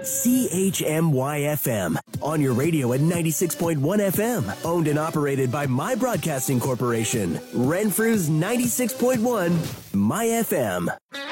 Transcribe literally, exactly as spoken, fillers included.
C H M Y F M. On your radio at ninety-six point one F M. Owned and operated by My Broadcasting Corporation. Renfrew's ninety-six point one My F M.